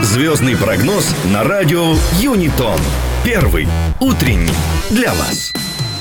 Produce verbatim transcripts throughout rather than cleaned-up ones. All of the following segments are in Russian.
Звездный прогноз на радио Юнитон. Первый утренний для вас.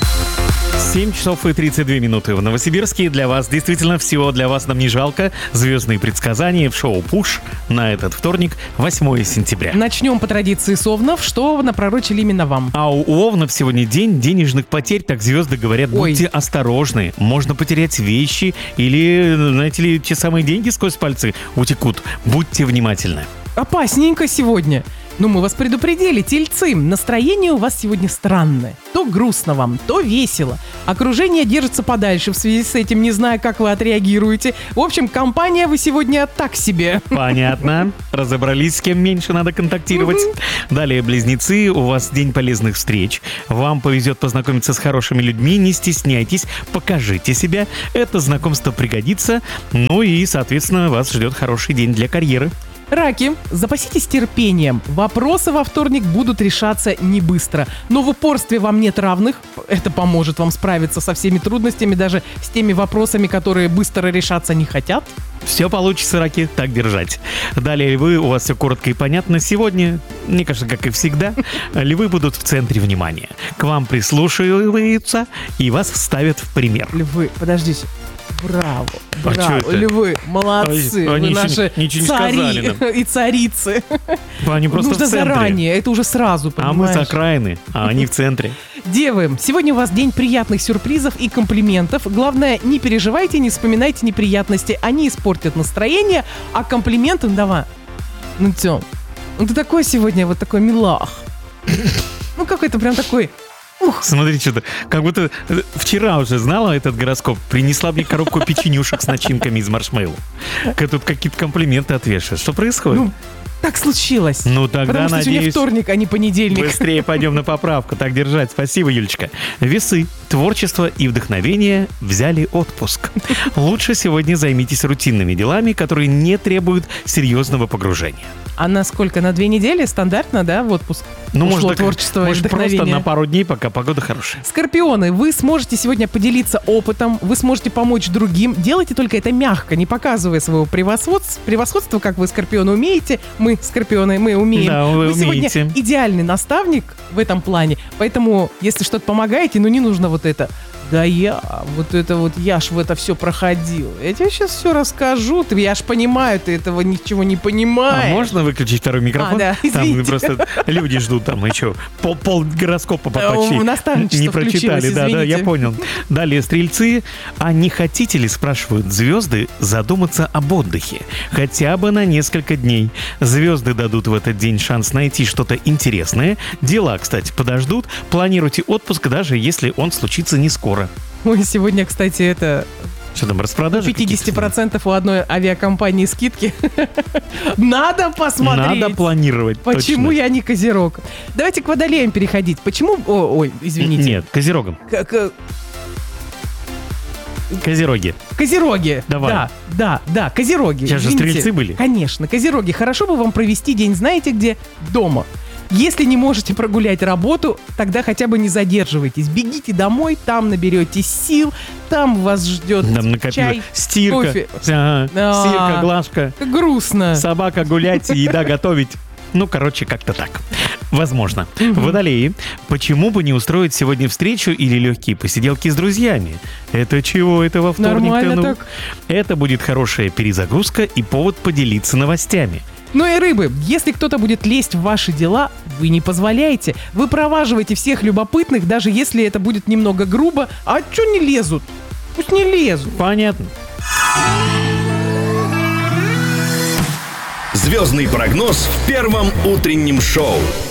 семь часов и тридцать две минуты в Новосибирске. Для вас действительно всего для вас нам не жалко. Звездные предсказания в шоу «Пуш» на этот вторник, восьмое сентября. Начнем по традиции с овнов. Что напророчили именно вам? А у овнов сегодня день денежных потерь. Так звезды говорят, будьте Ой. осторожны. Можно потерять вещи или, знаете ли, те самые деньги сквозь пальцы утекут. Будьте внимательны. Опасненько сегодня. Ну, мы вас предупредили, тельцы. Настроение у вас сегодня странное. То грустно вам, то весело. Окружение держится подальше в связи с этим, не знаю, как вы отреагируете. В общем, компания вы сегодня так себе. Понятно. Разобрались, с кем меньше надо контактировать. Далее, близнецы, у вас день полезных встреч. Вам повезет познакомиться с хорошими людьми. Не стесняйтесь, покажите себя. Это знакомство пригодится. Ну и, соответственно, вас ждет хороший день для карьеры. Раки, запаситесь терпением. Вопросы во вторник будут решаться не быстро. Но в упорстве вам нет равных. Это поможет вам справиться со всеми трудностями, даже с теми вопросами, которые быстро решаться не хотят. Все получится, раки, так держать. Далее, львы, у вас все коротко и понятно. Сегодня, мне кажется, как и всегда, львы будут в центре внимания. К вам прислушиваются и вас ставят в пример. Львы, подождите. Браво, А чё браво, это? львы, молодцы, Ой, они вы еще наши ни- ничего не цари сказали нам. и царицы. Они просто Нужно в центре. заранее, это уже сразу, А мы с понимаешь? окраины, а они в центре. Девы, сегодня у вас день приятных сюрпризов и комплиментов. Главное, не переживайте, не вспоминайте неприятности, они испортят настроение, а комплименты, ну давай, ну Тём, ну ты такой сегодня, вот такой милах. Ну какой-то прям такой... Ух, Смотри, что-то, как будто э, вчера уже знала этот гороскоп, принесла мне коробку печенюшек с начинками из маршмеллоу. Как тут какие-то комплименты отвешивают. Что происходит? ну, так случилось. Ну, тогда, Потому что сегодня надеюсь, вторник, а не понедельник. быстрее пойдем на поправку. Так держать. Спасибо, Юлечка. Весы, творчество и вдохновение взяли отпуск. Лучше сегодня займитесь рутинными делами, которые не требуют серьезного погружения. А на сколько? На две недели стандартно, да, в отпуск? Ну, Ушло может, творчество и может просто вдохновение. на пару дней, пока погода хорошая. Скорпионы, вы сможете сегодня поделиться опытом, вы сможете помочь другим. Делайте только это мягко, не показывая своего превосходства, превосходства, как вы, скорпионы, умеете. Мы, скорпионы, мы умеем. Да, вы сегодня умеете. идеальный наставник в этом плане. Поэтому, если что-то помогаете, ну не нужно вот это. Да я, вот это вот, я ж в это все проходил. Я тебе сейчас все расскажу. Ты, я ж понимаю, ты этого ничего не А понимаешь. можно выключить второй микрофон? А, да, Там извините. просто люди ждут, там и что, пол, пол гороскопа Э, почти у наставничество не прочитали. включилось, Да, да, я извините. понял. Далее, стрельцы. А не хотите ли, спрашивают звезды, задуматься об отдыхе? Хотя бы на несколько дней. Звезды дадут в этот день шанс найти что-то интересное. Дела, кстати, подождут. Планируйте отпуск, даже если он случится не скоро. Ой, сегодня, кстати, это Что там, распродажи? пятьдесят процентов у одной авиакомпании скидки. Надо какие-то? посмотреть. Надо планировать. Почему точно. я не козерог? Давайте к водолеям переходить. Почему... О, ой, извините. Нет, козерогам. К- к- Козероги. Козероги. Давай. Да, да, да, козероги. Сейчас же Извините. стрельцы были. Конечно, козероги. Хорошо бы вам провести день, знаете где? Дома. Если не можете прогулять работу, тогда хотя бы не задерживайтесь. Бегите домой, там наберетесь сил, там вас ждет Там накопилось. чай, Стирка. кофе. Ага. А. Стирка, глажка. Как грустно. Собака гулять, еда готовить. Ну, короче, как-то так. Возможно. Водолеи. Почему бы не устроить сегодня встречу или легкие посиделки с друзьями? Это чего? Это во вторник? Нормально ну? так. Это будет хорошая перезагрузка и повод поделиться новостями. Ну и рыбы, если кто-то будет лезть в ваши дела, вы не позволяете. Вы проваживаете всех любопытных, даже если это будет немного грубо. А чё не лезут? Пусть не лезут. Понятно. Звездный прогноз в первом утреннем шоу.